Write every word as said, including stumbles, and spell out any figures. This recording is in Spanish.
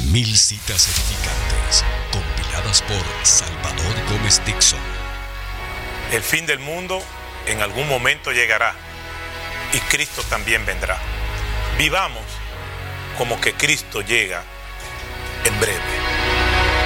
Mil citas edificantes, compiladas por Salvador Gómez Dixon. El fin del mundo en algún momento llegará y Cristo también vendrá. Vivamos como que Cristo llega en breve.